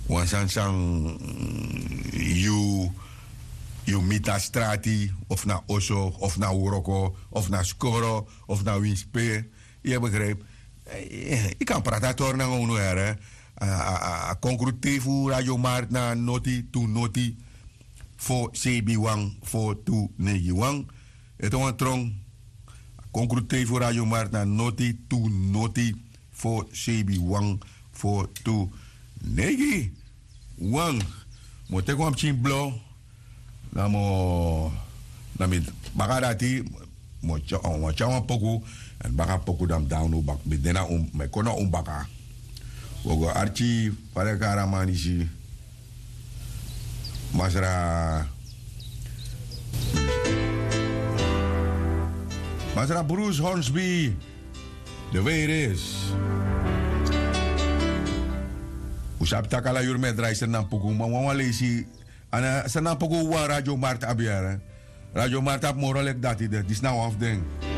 Wansansang you mita strati of na Oso of na Uroko of na Skoro of na Winspe. Je begrijpt? Ik kan praten naar ons hè. Concretief Radio Mart na noti to noti voor CB Wang voor to negi Wang. Het is een trong. Concretief Radio Mart na noti to noti voor CB Wang voor to negi Wang. Moet ik kwam chin blo. Nami bagadati mo chawa poku en baga poku dam down bak bidena me kono baka. Ogo archi para karamanisi Masra Bruce Hornsby. The way it is. Usap takala yur met reizen na poku mama lesi ana sana poku wa Radio Mart abiara. Radio Mart ap moralek dati de. Dis nou af ding.